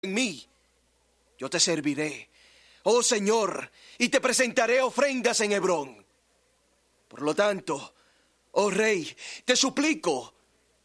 en mí, yo te serviré, oh Señor, y te presentaré ofrendas en Hebrón. Por lo tanto, oh Rey, te suplico,